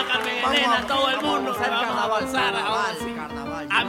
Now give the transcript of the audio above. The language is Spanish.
Carmen Elena, todo el mundo. Vamos a avanzar ahora sí. A